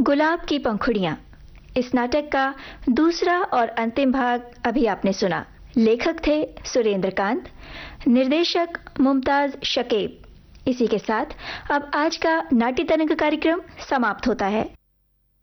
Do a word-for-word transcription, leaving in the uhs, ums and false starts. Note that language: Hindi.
गुलाब की पंखुड़ियां, इस नाटक का दूसरा और अंतिम भाग अभी आपने सुना। लेखक थे सुरेंद्र कांत, निर्देशक मुमताज शकीब। इसी के साथ अब आज का नाट्य तरंग कार्यक्रम समाप्त होता है।